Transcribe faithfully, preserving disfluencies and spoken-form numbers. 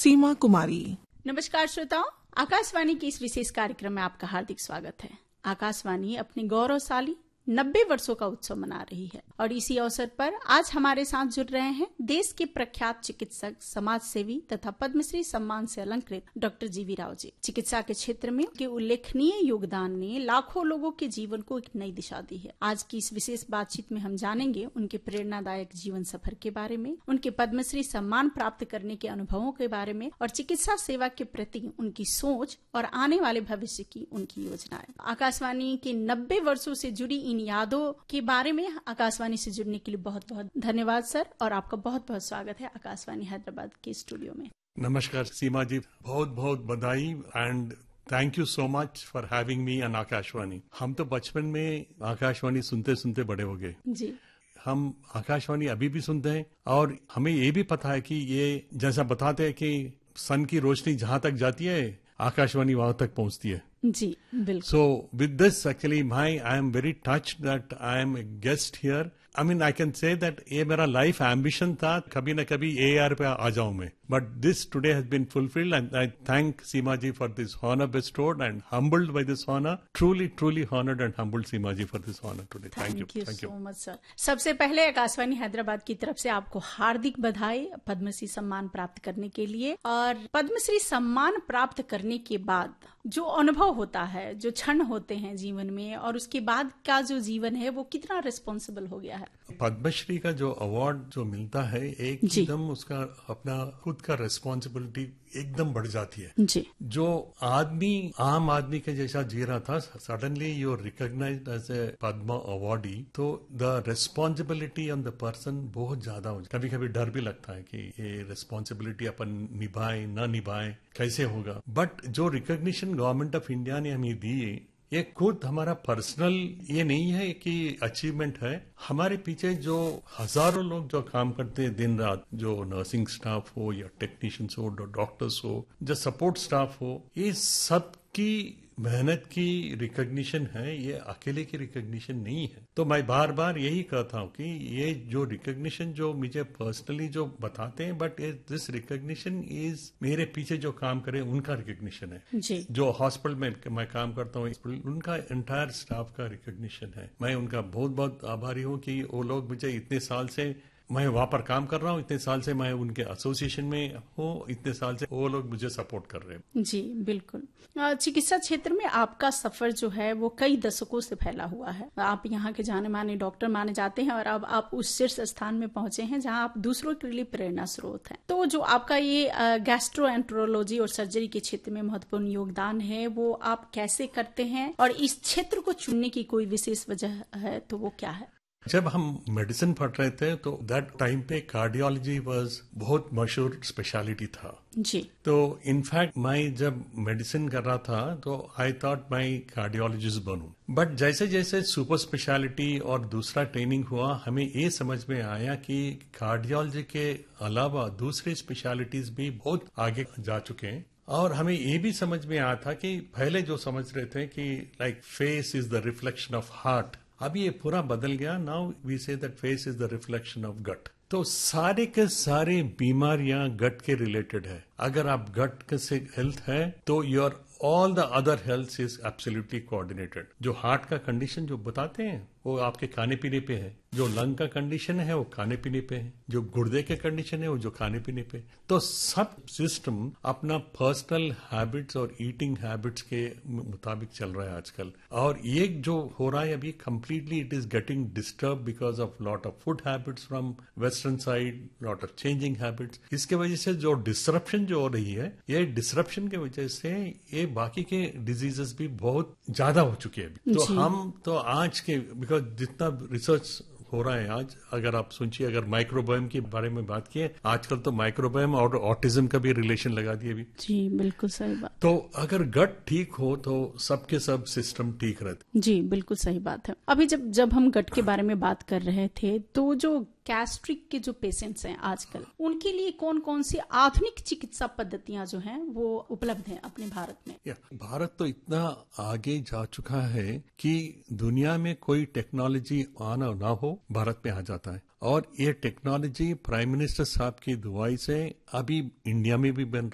सीमा कुमारी। नमस्कार श्रोताओं, आकाशवाणी की इस विशेष कार्यक्रम में आपका हार्दिक स्वागत है। आकाशवाणी अपने गौरवशाली नब्बे वर्षों का उत्सव मना रही है और इसी अवसर पर आज हमारे साथ जुड़ रहे हैं देश के प्रख्यात चिकित्सक, समाज सेवी तथा पद्मश्री सम्मान से अलंकृत डॉक्टर जीवी राव जी। चिकित्सा के क्षेत्र में उनके उल्लेखनीय योगदान ने लाखों लोगों के जीवन को एक नई दिशा दी है। आज की इस विशेष बातचीत में हम जानेंगे उनके प्रेरणादायक जीवन सफर के बारे में, उनके पद्मश्री सम्मान प्राप्त करने के अनुभवों के बारे में और चिकित्सा सेवा के प्रति उनकी सोच और आने वाले भविष्य की उनकी योजनाएं। आकाशवाणी के नब्बे वर्षों से जुड़ी इन यादों के बारे में आकाशवाणी से जुड़ने के लिए बहुत बहुत धन्यवाद सर, और आपका बहुत बहुत स्वागत है आकाशवाणी हैदराबाद के स्टूडियो में। नमस्कार सीमा जी, बहुत बहुत बधाई and thank you so much for having me on Akashvani. हम तो बचपन में आकाशवाणी सुनते सुनते बड़े हो गए जी। हम आकाशवाणी अभी भी सुनते हैं और हमें ये भी पता है कि ये जैसा बताते हैं कि सन की रोशनी जहां तक जाती है आकाशवाणी वहां तक पहुंचती है जी, बिल्कुल। So with this actually my I am very touched that I am a guest here. I mean I can say that ये मेरा लाइफ एम्बिशन था कभी न कभी ए आर पे आ जाऊं मैं, but this today has been fulfilled and I thank Seema ji for this honor bestowed and humbled by this honor. Truly truly honored and humbled Seema ji for this honor today. Thank you. Thank you so much sir. सबसे पहले आकाशवाणी हैदराबाद की तरफ से आपको हार्दिक बधाई पद्मश्री सम्मान प्राप्त करने के लिए। और पद्मश्री सम्मान प्राप्त करने के बाद जो अनुभव होता है, जो क्षण होते हैं जीवन में, और उसके बाद का जो जीवन है वो कितना रिस्पॉन्सिबल हो गया है। पद्मश्री का जो अवार्ड जो मिलता है एकदम उसका अपना खुद का रिस्पॉन्सिबिलिटी एकदम बढ़ जाती है जी। जो आदमी आम आदमी के जैसा जी रहा था, suddenly you are recognised as a Padma awardee, तो the responsibility on the person बहुत ज्यादा हो जाता है। कभी कभी डर भी लगता है कि ये रिस्पॉन्सिबिलिटी अपन निभाए ना निभाए कैसे होगा, बट जो रिकॉग्निशन गवर्नमेंट ऑफ इंडिया ने हमें दी ये खुद हमारा पर्सनल ये नहीं है कि अचीवमेंट है। हमारे पीछे जो हजारों लोग जो काम करते हैं दिन रात, जो नर्सिंग स्टाफ हो या टेक्नीशियंस हो, डॉक्टर्स हो, जो सपोर्ट स्टाफ हो, ये सब की मेहनत की रिकॉग्निशन है, ये अकेले की रिकॉग्निशन नहीं है। तो मैं बार बार यही कहता हूँ कि ये जो रिकॉग्निशन जो मुझे पर्सनली जो बताते हैं, बट दिस रिकॉग्निशन इज मेरे पीछे जो काम करे उनका रिकॉग्निशन है जी। जो हॉस्पिटल में मैं काम करता हूँ उनका एंटायर स्टाफ का रिकॉग्निशन है। मैं उनका बहुत बहुत आभारी हूँ कि वो लोग मुझे इतने साल से, मैं वहां पर काम कर रहा हूँ, इतने साल से मैं उनके एसोसिएशन में हूँ, इतने साल से वो लोग मुझे सपोर्ट कर रहे हैं जी। बिल्कुल। चिकित्सा क्षेत्र में आपका सफर जो है वो कई दशकों से फैला हुआ है। आप यहाँ के जाने माने डॉक्टर माने जाते हैं और अब आप उस शीर्ष स्थान में पहुंचे हैं जहाँ आप दूसरों के लिए प्रेरणा स्रोत हैं। तो जो आपका ये गैस्ट्रोएंटरोलॉजी और सर्जरी के क्षेत्र में महत्वपूर्ण योगदान है वो आप कैसे करते हैं, और इस क्षेत्र को चुनने की कोई विशेष वजह है तो वो क्या है? जब हम मेडिसिन पढ़ रहे थे तो दैट टाइम पे कार्डियोलॉजी वाज बहुत मशहूर स्पेशलिटी था जी। तो इनफैक्ट मैं जब मेडिसिन कर रहा था तो आई थॉट मैं कार्डियोलॉजिस्ट बनूं, बट जैसे जैसे सुपर स्पेशलिटी और दूसरा ट्रेनिंग हुआ हमें ये समझ में आया कि कार्डियोलॉजी के अलावा दूसरी स्पेशलिटीज भी बहुत आगे जा चुके हैं। और हमें ये भी समझ में आया था कि पहले जो समझ रहे थे कि like face is the reflection of heart, अभी ये पूरा बदल गया। Now we say that face is the reflection of gut. तो सारे के सारे बीमारियां गट के रिलेटेड है। अगर आप गट के से हेल्थ है तो your all the other health is absolutely coordinated. जो हार्ट का कंडीशन जो बताते हैं वो आपके खाने पीने पे है, जो लंग का कंडीशन है वो खाने पीने पे है, जो गुर्दे के कंडीशन है वो जो खाने पीने पे। तो सब सिस्टम अपना पर्सनल हैबिट्स और ईटिंग हैबिट्स के मुताबिक चल रहा है आजकल। और ये जो हो रहा है अभी completely it is getting disturb because of lot of food habits from western side, lot of changing habits. इसके वजह से जो डिसरप्शन जो हो रही है, ये डिसरप्शन के वजह से ये बाकी के डिजीजेस भी बहुत ज्यादा हो चुके हैं। तो हम तो आज के बिकॉज जितना रिसर्च हो रहा है आज, अगर आप सुनिए, अगर माइक्रोबायोम के बारे में बात किए, आजकल तो माइक्रोबायोम और ऑटिज्म का भी रिलेशन लगा दिए अभी। जी बिल्कुल सही बात। तो अगर गट ठीक हो तो सबके सब सिस्टम ठीक रहते। जी बिल्कुल सही बात है। अभी जब जब हम गट के बारे में बात कर रहे थे तो जो गैस्ट्रिक के जो पेशेंट्स हैं आजकल, उनके लिए कौन कौन सी आधुनिक चिकित्सा पद्धतियां जो हैं वो उपलब्ध हैं अपने भारत में? या, भारत तो इतना आगे जा चुका है कि दुनिया में कोई टेक्नोलॉजी आना ना हो भारत में आ जाता है। और ये टेक्नोलॉजी प्राइम मिनिस्टर साहब की दुआई से अभी इंडिया में भी बन